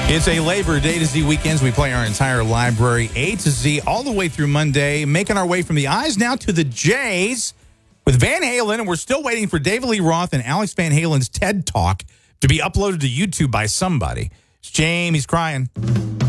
It's a Labor Day to Z weekends. We play our entire library, A to Z, all the way through Monday, making our way from the I's now to the J's with Van Halen, and we're still waiting for David Lee Roth and Alex Van Halen's TED Talk to be uploaded to YouTube by somebody. It's Jamie's crying.